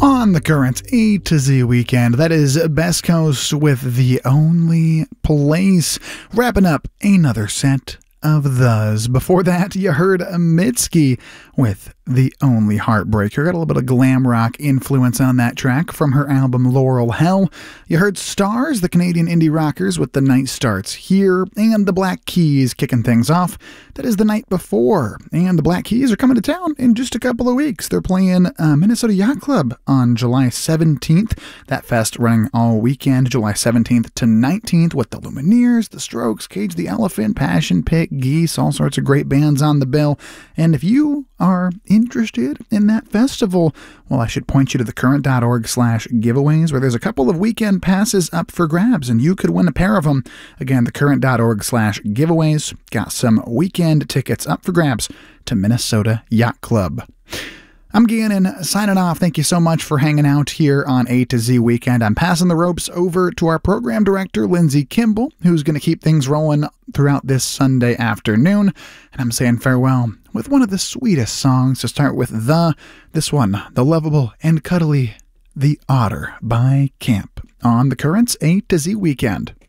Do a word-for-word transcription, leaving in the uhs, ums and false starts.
On the current A to Z weekend, that is Best Coast with The Only Place, wrapping up another set of those. Before that, you heard Mitski with The Only Heartbreaker. Got a little bit of glam rock influence on that track from her album Laurel Hell. You heard Stars, the Canadian indie rockers, with The Night Starts Here, and the Black Keys kicking things off. That is The Night Before, and the Black Keys are coming to town in just a couple of weeks. They're playing uh, Minnesota Yacht Club on July seventeenth. That fest running all weekend, July seventeenth to nineteenth, with the Lumineers, the Strokes, Cage the Elephant, Passion Pit, Geese, all sorts of great bands on the bill. And if you are interested in that festival, well, I should point you to thecurrent.org slash giveaways, where there's a couple of weekend passes up for grabs, and you could win a pair of them. Again, thecurrent.org slash giveaways. Got some weekend tickets up for grabs to Minnesota Yacht Club. I'm Gannon, signing off. Thank you so much for hanging out here on A to Z Weekend. I'm passing the ropes over to our program director, Lindsay Kimball, who's going to keep things rolling throughout this Sunday afternoon. And I'm saying farewell with one of the sweetest songs to start with the, this one, the lovable and cuddly, The Otter by Camp on the Currents A to Z Weekend.